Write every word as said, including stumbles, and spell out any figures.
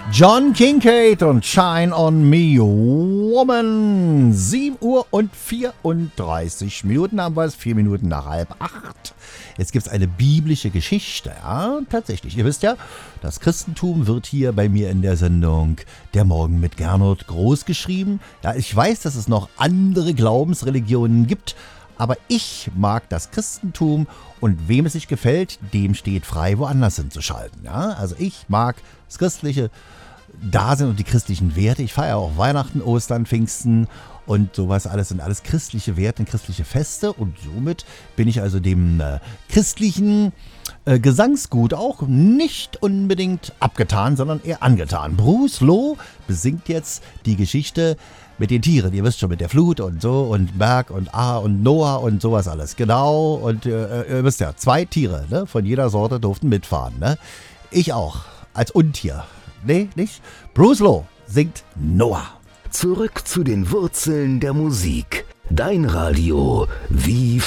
John Kincaid und Shine on Me, Woman. sieben Uhr und vierunddreißig Minuten haben wir es, vier Minuten nach halb acht. Jetzt gibt es eine biblische Geschichte, ja, tatsächlich. Ihr wisst ja, das Christentum wird hier bei mir in der Sendung Der Morgen mit Gernot groß geschrieben. Ja, ich weiß, dass es noch andere Glaubensreligionen gibt, aber ich mag das Christentum und wem es nicht gefällt, dem steht frei, woanders hinzuschalten. Ja? Also ich mag das Christliche Dasein und die christlichen Werte. Ich feiere auch Weihnachten, Ostern, Pfingsten und sowas alles sind alles christliche Werte und christliche Feste und somit bin ich also dem äh, christlichen äh, Gesangsgut auch nicht unbedingt abgetan, sondern eher angetan. Bruce Loh besingt jetzt die Geschichte mit den Tieren, ihr wisst schon, mit der Flut und so und Berg und A und Noah und sowas alles. Genau, und äh, ihr wisst ja, zwei Tiere, ne, von jeder Sorte durften mitfahren. Ne? Ich auch, als Untier. Nee, nicht? Bruce Loh singt Noah. Zurück zu den Wurzeln der Musik. Dein Radio wie